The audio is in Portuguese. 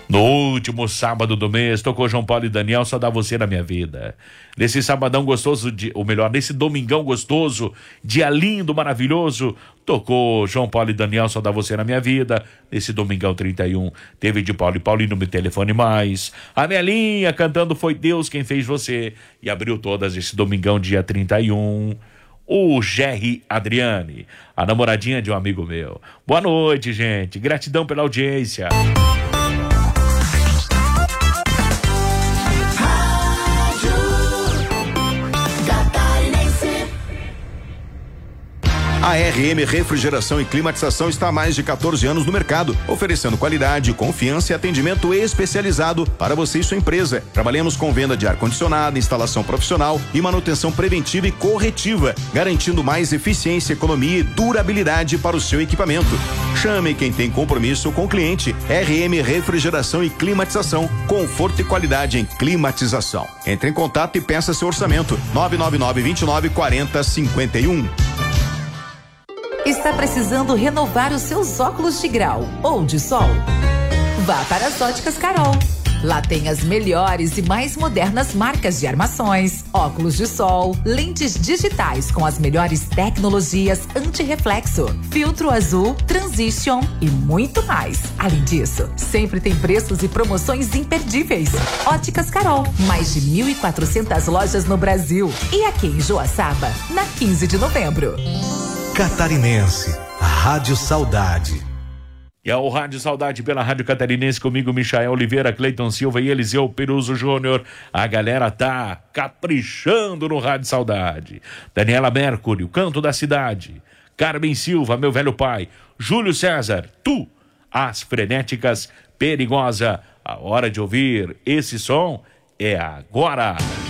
No último sábado do mês, tocou João Paulo e Daniel, Só Dá Você na Minha Vida. Nesse sabadão gostoso, nesse domingão gostoso, dia lindo, maravilhoso, tocou João Paulo e Daniel, Só Dá Você na Minha Vida. Nesse domingão 31, teve de Paulo e Paulinho, Me Telefone Mais. A Melinha cantando Foi Deus Quem Fez Você. E abriu todas esse domingão, dia 31. O Jerry Adriane, a namoradinha de um amigo meu. Boa noite, gente. Gratidão pela audiência. A RM Refrigeração e Climatização está há mais de 14 anos no mercado, oferecendo qualidade, confiança e atendimento especializado para você e sua empresa. Trabalhamos com venda de ar-condicionado, instalação profissional e manutenção preventiva e corretiva, garantindo mais eficiência, economia e durabilidade para o seu equipamento. Chame quem tem compromisso com o cliente. RM Refrigeração e Climatização, conforto e qualidade em climatização. Entre em contato e peça seu orçamento. 999-29-40-51. Está precisando renovar os seus óculos de grau ou de sol? Vá para as Óticas Carol. Lá tem as melhores e mais modernas marcas de armações, óculos de sol, lentes digitais com as melhores tecnologias anti-reflexo, filtro azul, transition e muito mais. Além disso, sempre tem preços e promoções imperdíveis. Óticas Carol, mais de 1.400 lojas no Brasil. E aqui em Joaçaba, na 15 de novembro. Catarinense, Rádio Saudade. E é o Rádio Saudade pela Rádio Catarinense, comigo Michael Oliveira, Cleiton Silva e Eliseu Peruso Júnior. A galera tá caprichando no Rádio Saudade. Daniela Mercury, o Canto da Cidade. Carmen Silva, Meu Velho Pai. Júlio César, Tu, As Frenéticas, Perigosa. A hora de ouvir esse som é agora.